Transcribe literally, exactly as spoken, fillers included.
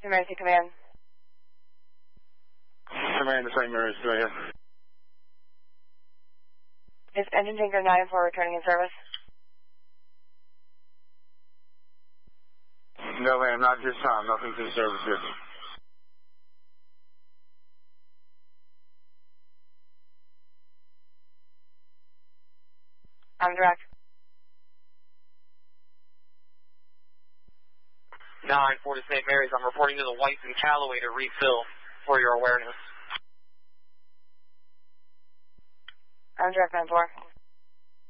Saint Mary's to command. Command to Saint Mary's, go ahead. Is engine tanker nine four returning in service? No, ma'am, not this time. Nothing's in service here. I'm direct. nine four to Saint Mary's. I'm reporting to the Whites and Callaway to refill for your awareness. I'm direct nine four.